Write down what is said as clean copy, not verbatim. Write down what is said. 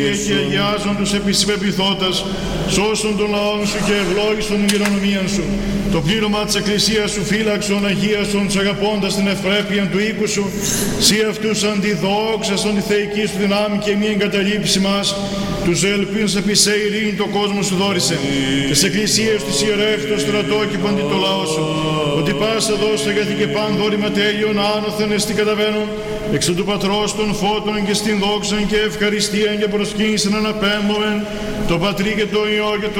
Και αγιάζον τους επισυπεπιθώτας, σώσον των λαών σου και ευλόγησον την κληρονομία σου. Το πλήρωμα της Εκκλησίας σου φύλαξον, αγίασον τους αγαπώντας την ευπρέπεια του οίκου σου. Σύ αυτούς αντιδόξασον τη θεϊκή σου δυνάμει και μη εγκαταλείψει μας. Τους ελπίνους επί σε ειρήνη το κόσμο σου δόρισε. Τις εκκλησίες της ιερεύει το στρατό και παντί το λαό σου. Ότι πάσα δώσα γιατί και παν δόρημα τέλειον άνωθεν εστί καταβαίνουν. Εξ του Πατρός των φώτων και στην δόξαν και ευχαριστίαν και προσκύνησαν αναπέμπομεν το Πατρί και το Υιό και το